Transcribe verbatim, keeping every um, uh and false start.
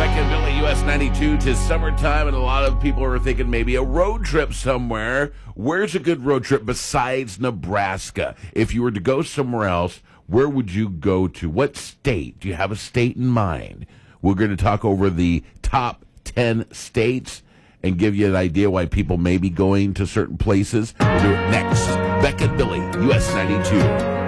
Beck and Billy, U S ninety-two. Tis summertime, and a lot of people are thinking maybe a road trip somewhere. Where's a good road trip besides Nebraska? If you were to go somewhere else, where would you go to? What state? Do you have a state in mind? We're going to talk over the top ten states and give you an idea why people may be going to certain places. We'll do it next. Beck and Billy, U S ninety-two.